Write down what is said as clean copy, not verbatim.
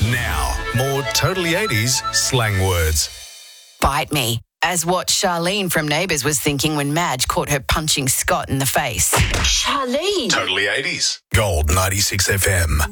Now, more Totally 80s slang words. Bite me, as what Charlene from Neighbours was thinking when Madge caught her punching Scott in the face. Charlene! Totally 80s. Gold 96 FM.